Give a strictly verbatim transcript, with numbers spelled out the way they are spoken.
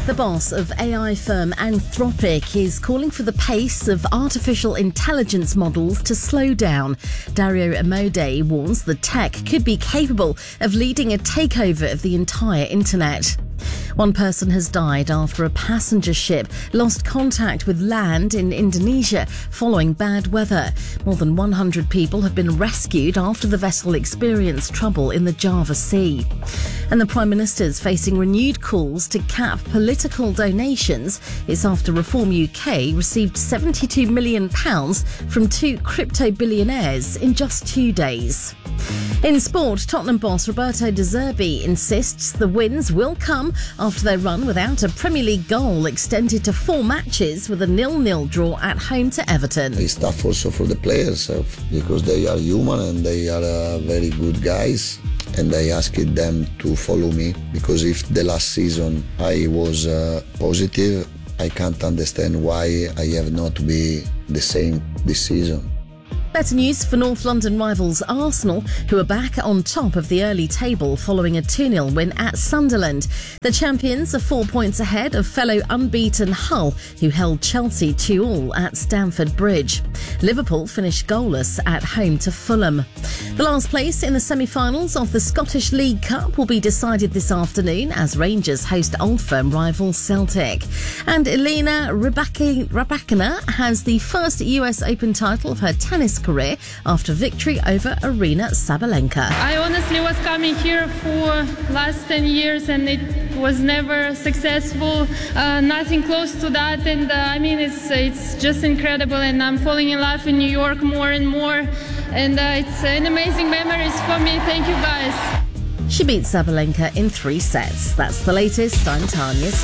The boss of A I firm Anthropic is calling for the pace of artificial intelligence models to slow down. Dario Amodei warns the tech could be capable of leading a takeover of the entire internet. One person has died after a passenger ship lost contact with land in Indonesia following bad weather. More than one hundred people have been rescued after the vessel experienced trouble in the Java Sea. And the Prime Minister's facing renewed calls to cap political donations. It's after Reform U K received seventy-two million pounds from two crypto billionaires in just two days. In sport, Tottenham boss Roberto De Zerbi insists the wins will come after their run without a Premier League goal extended to four matches with a nil-nil draw at home to Everton. It's tough also for the players uh, because they are human and they are uh, very good guys. And I asked them to follow me because if the last season I was uh, positive, I can't understand why I have not to be the same this season. Better news for North London rivals Arsenal, who are back on top of the early table following a two nil win at Sunderland. The champions are four points ahead of fellow unbeaten Hull, who held Chelsea two all at Stamford Bridge. Liverpool finished goalless at home to Fulham. The last place in the semi-finals of the Scottish League Cup will be decided this afternoon as Rangers host Old Firm rival Celtic. And Elena Rybakina has the first U S Open title of her tennis career after victory over Aryna Sabalenka. I honestly was coming here for last ten years and it was never successful, uh, nothing close to that, and uh, I mean it's it's just incredible, and I'm falling in love in New York more and more, and uh, it's an amazing memories for me. Thank you guys. She beat Sabalenka in three sets. That's the latest. I'm Tanya.